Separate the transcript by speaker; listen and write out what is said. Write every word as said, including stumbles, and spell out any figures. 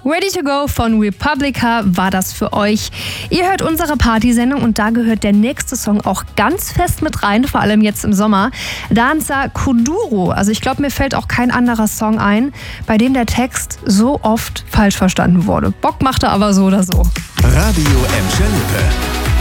Speaker 1: Ready to Go von Republica war das für euch. Ihr hört unsere Partysendung und da gehört der nächste Song auch ganz fest mit rein, vor allem jetzt im Sommer. Danza Kuduro. Also ich glaube, mir fällt auch kein anderer Song ein, bei dem der Text so oft falsch verstanden wurde. Bock machte aber so oder so.
Speaker 2: Radio Emscher Lippe.